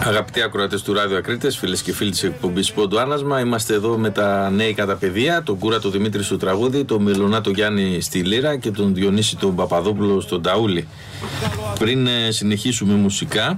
Αγαπητοί ακροατές του Ράδιο Ακρίτες, φίλες και φίλοι της εκπομπής Πόντου Άνασμα, είμαστε εδώ με τα νέοι κατά παιδεία, τον Κούρα τον Δημήτρη στο τραγούδι, τον Μιλωνά τον Γιάννη στη λύρα και τον Διονύση τον Παπαδόπουλο στον ταούλι. Πριν συνεχίσουμε μουσικά,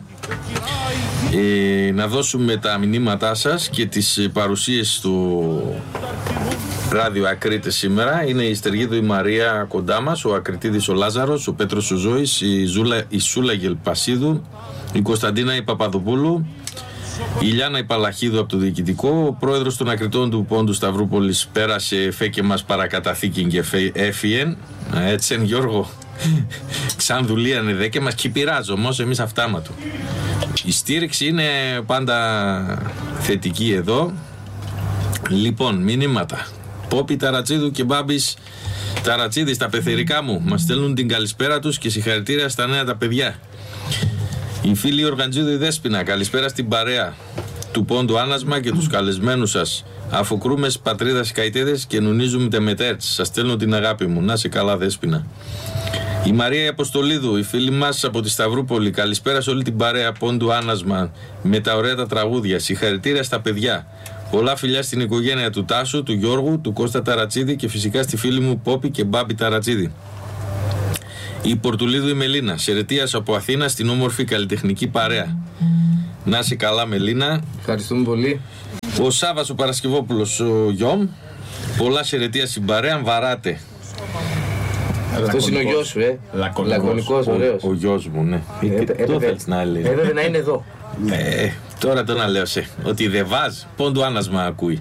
να δώσουμε τα μηνύματά σας και τις παρουσίες του Ράδιο Ακρίτες σήμερα. Είναι η Στεργίδου η Μαρία κοντά μας, ο Ακριτίδης ο Λάζαρος, ο Πέτρος ο Ζώης, η Σούλα Γελπασίδου, η Κωνσταντίνα η Παπαδοπούλου, η Λιάννα η Παλαχίδου από το Διοικητικό, ο πρόεδρος των Ακριτών του Πόντου Σταυρούπολης πέρασε φε και μας παρακαταθήκην και έφυγεν. Έτσι Γιώργο, ξαν δουλείανε δε και μας κυπηράζω όμως εμείς αυτάματο. Η στήριξη είναι πάντα θετική εδώ. Λοιπόν, μηνύματα. Πόπι Ταρατσίδου και Μπάμπης Ταρατσίδης, τα πεθερικά μου, μας στέλνουν την καλησπέρα τους και συγχαρητήρια στα νέα τα παιδιά. Η φίλη Οργαντζίδου η Δέσποινα, καλησπέρα στην παρέα του Πόντου Άνασμα και τους καλεσμένους σας. Αφοκρούμες πατρίδας καητέδες και νουνίζουμε τε μετέρτς. Σας στέλνω την αγάπη μου. Να σε καλά, Δέσποινα. Η Μαρία η Αποστολίδου, η φίλη μας από τη Σταυρούπολη, καλησπέρα σε όλη την παρέα Πόντου Άνασμα με τα ωραία τα τραγούδια. Συγχαρητήρια στα παιδιά. Πολλά φιλιά στην οικογένεια του Τάσου, του Γιώργου, του Κώστα Ταρατσίδη και φυσικά στη φίλη μου Πόπη και Μπάμπη Ταρατσίδη. Η Πορτουλίδου η Μελίνα, χαιρετίας από Αθήνα στην όμορφη καλλιτεχνική παρέα. Να είσαι καλά, Μελίνα. Ευχαριστούμε πολύ. Ο Σάββας ο Παρασκευόπουλος ο Γιώμ, πολλά χαιρετία στην παρέα, βαράτε. Αυτός είναι ο γιος σου, Λακωνικός, ωραίος. Ο γιος μου, ναι. Το θέλεις να λέει. Έπρεπε να είναι εδώ. Τώρα το να λέω σε, ότι δεν βάζει, Πόντου Άνασμα ακούει.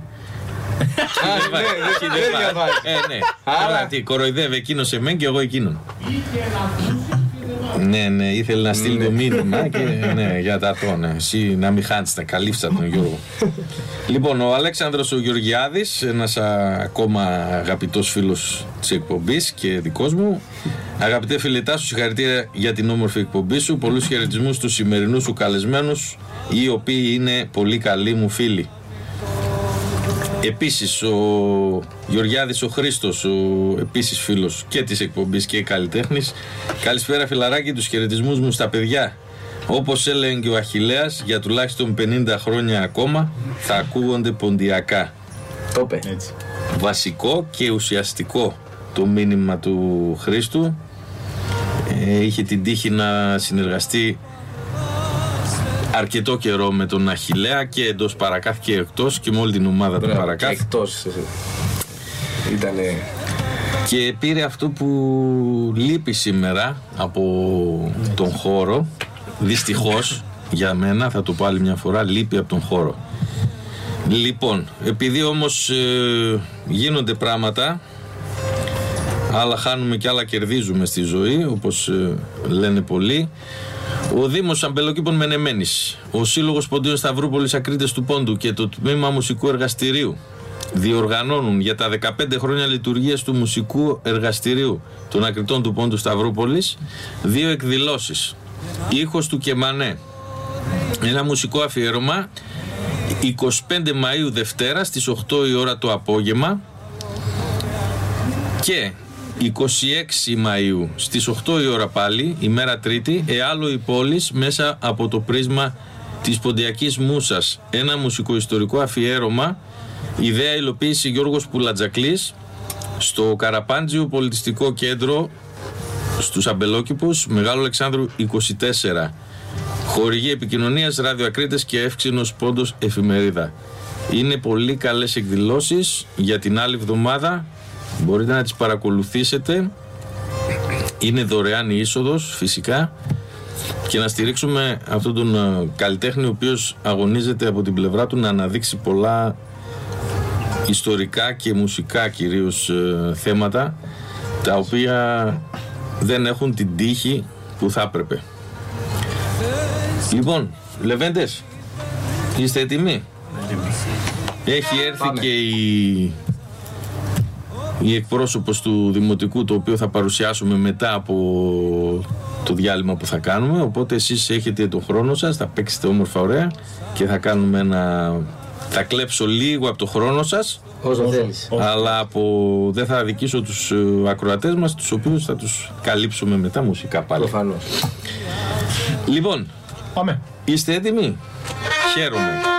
Ναι. Τώρα τι, κοροϊδεύει εκείνος εμέν και εγώ εκείνον. Ναι, ήθελε να στείλει το μήνυμα και ναι, για τα τόνα. Εσύ να μην χάνεις τα καλύψα τον Γιώργο. Λοιπόν, ο Αλέξανδρος ο Γεωργιάδης, ένας ακόμα αγαπητός φίλος της εκπομπής και δικός μου. Αγαπητέ φιλετά σου, συγχαρητήρια για την όμορφη εκπομπή σου. Πολλούς χαιρετισμούς στους σημερινούς σου καλεσμένους, οι οποίοι είναι πολύ καλοί μου φίλοι. Επίσης ο Γεωργιάδης ο Χρήστος, επίσης φίλος και της εκπομπής και καλλιτέχνης. Καλησπέρα φιλαράκι, τους χαιρετισμούς μου στα παιδιά. Όπως έλεγε και ο Αχιλλέας, για τουλάχιστον 50 χρόνια ακόμα θα ακούγονται ποντιακά. Το είπε. Βασικό και ουσιαστικό το μήνυμα του Χρήστου. Είχε την τύχη να συνεργαστεί αρκετό καιρό με τον Αχιλλέα και εντός Παρακάθ και εκτός και με όλη την ομάδα του Παρακάθ. Εκτός ήτανε. Και πήρε αυτό που λείπει σήμερα από τον χώρο. Δυστυχώς για μένα, θα το πω άλλη μια φορά, λείπει από τον χώρο. Λοιπόν, επειδή όμως γίνονται πράγματα, άλλα χάνουμε και άλλα κερδίζουμε στη ζωή, όπως λένε πολλοί. Ο Δήμος Αμπελοκήπων Μενεμένης, ο Σύλλογος Ποντίων Σταυρούπολης Ακρίτες του Πόντου και το Τμήμα Μουσικού Εργαστηρίου διοργανώνουν για τα 15 χρόνια λειτουργίας του Μουσικού Εργαστηρίου των Ακριτών του Πόντου Σταυρούπολης 2 εκδηλώσεις. Ήχος του Κεμανέ, ένα μουσικό αφιέρωμα 25 Μαΐου Δευτέρα στις 8 η ώρα το απόγευμα και 26 Μαΐου στις 8 η ώρα πάλι, ημέρα Τρίτη, Εάλο η πόλης μέσα από το πρίσμα της Ποντιακής Μούσας. Ένα μουσικοϊστορικό αφιέρωμα, ιδέα υλοποίηση Γιώργος Πουλατζακλής, στο Καραπάντζιο Πολιτιστικό Κέντρο στους Αμπελόκηπους, Μεγάλου Αλεξάνδρου 24. Χορηγή επικοινωνίας Ράδιο Ακρίτες και Εύξηνος Πόντος Εφημερίδα. Είναι πολύ καλές εκδηλώσεις για την άλλη εβδομάδα. Μπορείτε να τις παρακολουθήσετε. Είναι δωρεάν η είσοδος φυσικά. Και να στηρίξουμε αυτόν τον καλλιτέχνη ο οποίος αγωνίζεται από την πλευρά του να αναδείξει πολλά ιστορικά και μουσικά κυρίως θέματα, τα οποία δεν έχουν την τύχη που θα έπρεπε. Λοιπόν, Λεβέντες, είστε έτοιμοι? Έχει έρθει και η εκπρόσωπος του Δημοτικού, το οποίο θα παρουσιάσουμε μετά από το διάλειμμα που θα κάνουμε, οπότε εσείς έχετε τον χρόνο σας, θα παίξετε όμορφα ωραία και θα κάνουμε θα κλέψω λίγο από το χρόνο σας, όσο θέλεις, αλλά δεν θα αδικήσω τους ακροατές μας, τους οποίους θα τους καλύψουμε μετά μουσικά πάλι. Προφανώς. Λοιπόν, πάμε. Είστε έτοιμοι? Χαίρομαι.